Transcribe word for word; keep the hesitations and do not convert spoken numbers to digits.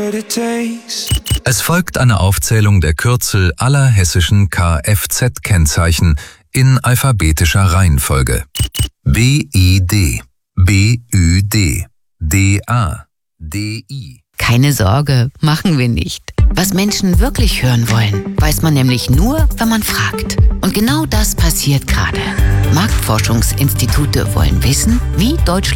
Es folgt eine Aufzählung der Kürzel aller hessischen Kfz-Kennzeichen in alphabetischer Reihenfolge. B I D, B Ü D, D A, D I. Keine Sorge, machen wir nicht. Was Menschen wirklich hören wollen, weiß man nämlich nur, wenn man fragt. Und genau das passiert gerade. Marktforschungsinstitute wollen wissen, wie Deutschland